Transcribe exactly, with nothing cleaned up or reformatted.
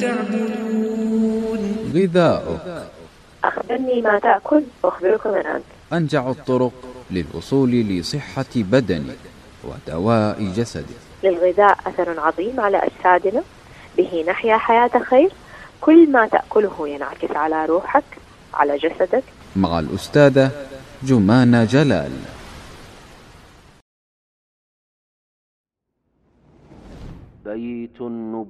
تعبدون. غذاؤك. أخبرني ما تأكل وأخبرك من أنت. أنجع الطرق للوصول لصحة بدنك ودواء جسدك. للغذاء أثر عظيم على أجسادنا، به نحيا حياة خير. كل ما تأكله ينعكس على روحك، على جسدك. مع الأستاذة جمانة جلال. بيت النبوة.